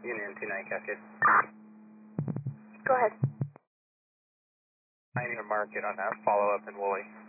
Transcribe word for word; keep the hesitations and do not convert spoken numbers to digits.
Union two nine Cascade. Go ahead. I need a market on that follow up in Woolley.